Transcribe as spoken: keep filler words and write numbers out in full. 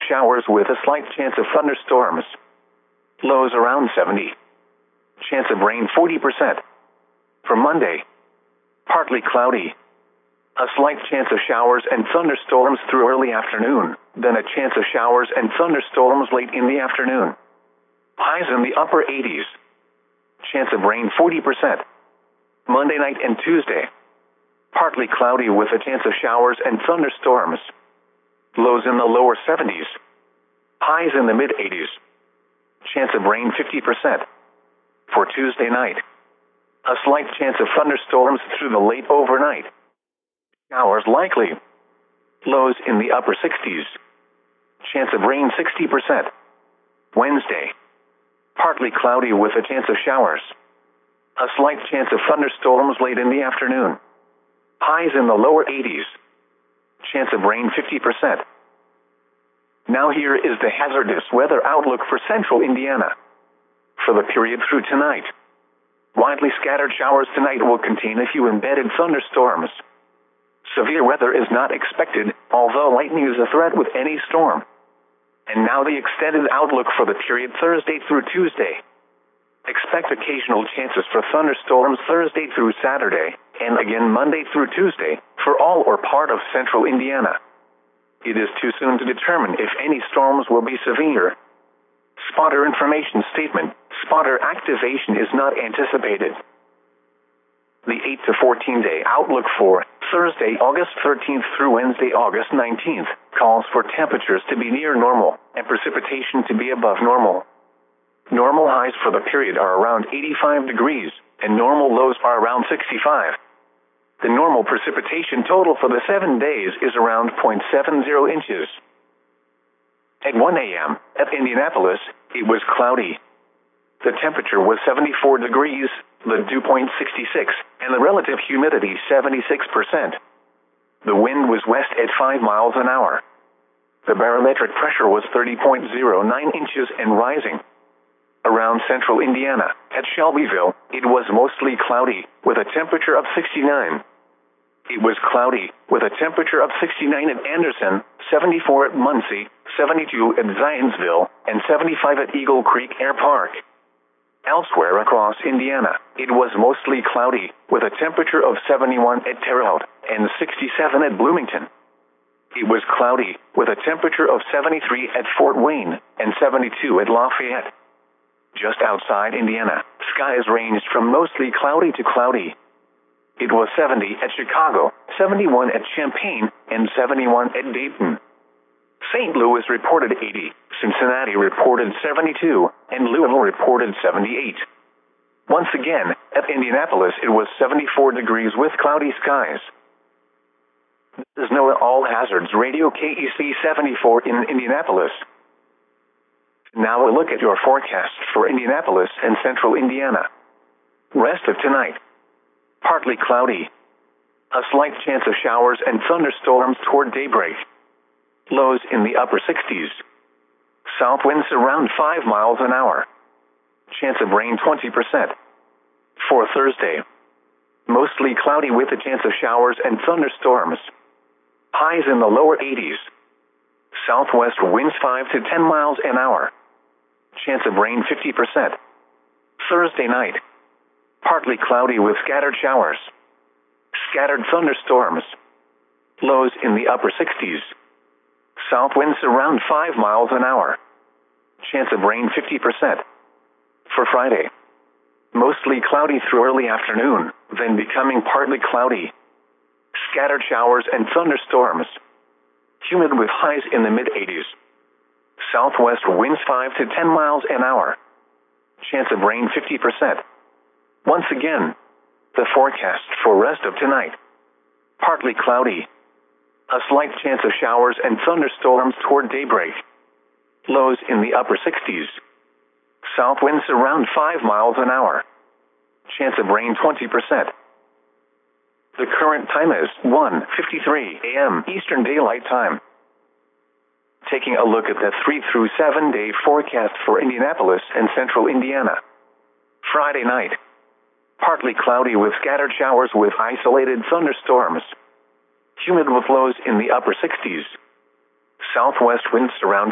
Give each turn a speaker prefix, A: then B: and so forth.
A: Showers with a slight chance of thunderstorms. Lows around seventy. Chance of rain forty percent. For Monday, partly cloudy. A slight chance of showers and thunderstorms through early afternoon, then a chance of showers and thunderstorms late in the afternoon. Highs in the upper eighties. Chance of rain forty percent. Monday night and Tuesday, partly cloudy with a chance of showers and thunderstorms. Lows in the lower seventies. Highs in the mid eighties. Chance of rain fifty percent. For Tuesday night, a slight chance of thunderstorms through the late overnight. Showers likely. Lows in the upper sixties. Chance of rain sixty percent. Wednesday, partly cloudy with a chance of showers. A slight chance of thunderstorms late in the afternoon. Highs in the lower eighties. Chance of rain fifty percent. Now here is the hazardous weather outlook for central Indiana. For the period through tonight, widely scattered showers tonight will contain a few embedded thunderstorms. Severe weather is not expected, although lightning is a threat with any storm. And now the extended outlook for the period Thursday through Tuesday. Expect occasional chances for thunderstorms Thursday through Saturday, and again Monday through Tuesday, for all or part of central Indiana. It is too soon to determine if any storms will be severe. Spotter information statement: spotter activation is not anticipated. The eight to fourteen day outlook for Thursday, August thirteenth through Wednesday, August nineteenth, calls for temperatures to be near normal and precipitation to be above normal. Normal highs for the period are around eighty-five degrees, and normal lows are around sixty-five. The normal precipitation total for the seven days is around zero point seven zero inches. At one a m at Indianapolis, it was cloudy. The temperature was seventy-four degrees, the dew point sixty-six, and the relative humidity seventy-six percent. The wind was west at five miles an hour. The barometric pressure was thirty point zero nine inches and rising. Around central Indiana, at Shelbyville, it was mostly cloudy, with a temperature of sixty-nine. It was cloudy, with a temperature of sixty-nine at Anderson, seventy-four at Muncie, seventy-two at Zionsville, and seventy-five at Eagle Creek Air Park. Elsewhere across Indiana, it was mostly cloudy, with a temperature of seventy-one at Terre Haute, and sixty-seven at Bloomington. It was cloudy, with a temperature of seventy-three at Fort Wayne, and seventy-two at Lafayette. Just outside Indiana, skies ranged from mostly cloudy to cloudy. It was seventy at Chicago, seventy-one at Champaign, and seventy-one at Dayton. Saint Louis reported eighty, Cincinnati reported seventy-two, and Louisville reported seventy-eight. Once again, at Indianapolis it was seventy-four degrees with cloudy skies. This is NOAA All Hazards Radio K E C seventy-four in Indianapolis. Now a look at your forecast for Indianapolis and central Indiana. Rest of tonight. Partly cloudy. A slight chance of showers and thunderstorms toward daybreak. Lows in the upper sixties. South winds around five miles an hour. Chance of rain twenty percent. For Thursday, mostly cloudy with a chance of showers and thunderstorms. Highs in the lower eighties. Southwest winds five to ten miles an hour. Chance of rain fifty percent. Thursday night, partly cloudy with scattered showers. Scattered thunderstorms. Lows in the upper sixties. South winds around five miles an hour. Chance of rain fifty percent. For Friday, mostly cloudy through early afternoon, then becoming partly cloudy. Scattered showers and thunderstorms. Humid with highs in the mid eighties. Southwest winds five to ten miles an hour. Chance of rain fifty percent. Once again, the forecast for rest of tonight. Partly cloudy. A slight chance of showers and thunderstorms toward daybreak. Lows in the upper sixties. South winds around five miles an hour. Chance of rain twenty percent. The current time is one fifty-three a m Eastern Daylight Time. Taking a look at the three through seven day forecast for Indianapolis and central Indiana. Friday night. Partly cloudy with scattered showers with isolated thunderstorms. Humid with lows in the upper sixties. Southwest winds around